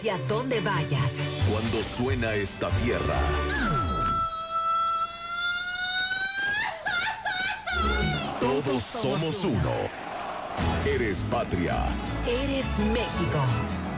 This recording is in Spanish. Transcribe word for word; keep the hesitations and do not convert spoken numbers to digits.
Y a dónde vayas. Cuando suena esta tierra, todos somos uno. Eres patria. Eres México.